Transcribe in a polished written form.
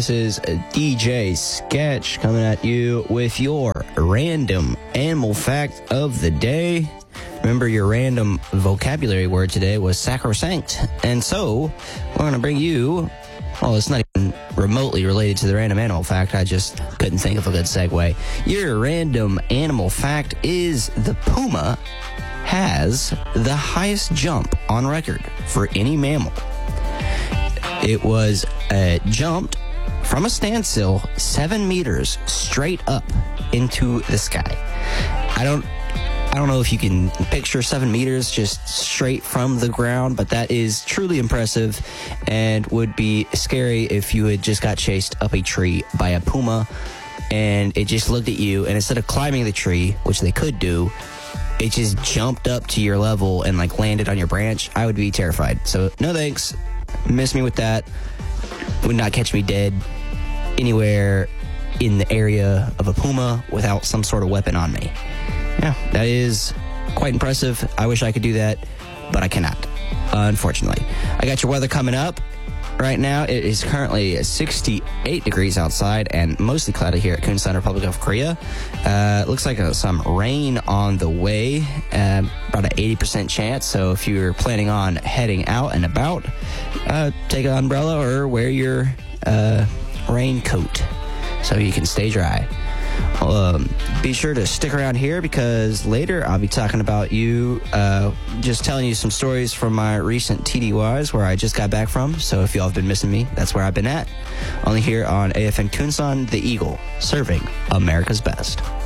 This is DJ Sketch coming at you with your random animal fact of the day. Remember, your random vocabulary word today was sacrosanct. And so, we're going to bring you, well, it's not even remotely related to the random animal fact. I just couldn't think of a good segue. Your random animal fact is the puma has the highest jump on record for any mammal. It was jumped from a standstill 7 meters straight up into the sky. I don't know if you can picture 7 meters just straight from the ground, but that is truly impressive and would be scary if you had just got chased up a tree by a puma and it just looked at you, and instead of climbing the tree, which they could do, it just jumped up to your level and like landed on your branch. I would be terrified. So no thanks. Miss me with that. Would not catch me dead anywhere in the area of a puma without some sort of weapon on me. Yeah, that is quite impressive. I wish I could do that, but I cannot, unfortunately. I got your weather coming up. Right now, it is currently 68 degrees outside and mostly cloudy here at Kunsan, Republic of Korea. Looks like some rain on the way, about an 80% chance. So if you're planning on heading out and about, take an umbrella or wear your raincoat so you can stay dry. Be sure to stick around here because later I'll be talking about just telling you some stories from my recent TDYs where I just got back from. So if y'all have been missing me, that's where I've been at. Only here on AFN Kunsan, the Eagle, serving America's best.